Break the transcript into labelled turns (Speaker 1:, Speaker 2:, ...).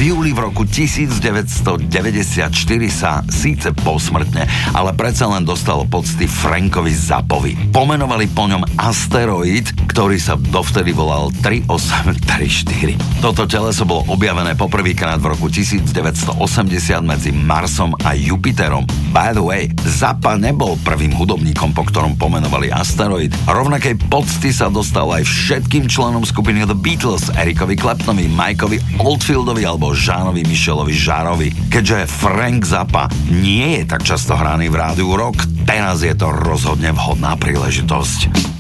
Speaker 1: V júli v roku 1994 sa síce posmrtne, ale predsa len dostalo pocty Frankovi Zappovi. Pomenovali po ňom asteroid, ktorý sa dovtedy volal 3834. Toto teleso bolo objavené poprvýkrát v roku 1980 medzi Marsom a Jupiterom. By the way, Zappa nebol prvým hudobníkom, po ktorom pomenovali asteroid. Rovnakej pocty sa dostal aj všetkým členom skupiny The Beatles, Erikovi Claptonovi, Mikeovi Oldfieldovi alebo Jeanovi Michelovi Jarrovi. Keďže Frank Zappa nie je tak často hraný v rádiu rock, teraz je to rozhodne vhodná príležitosť.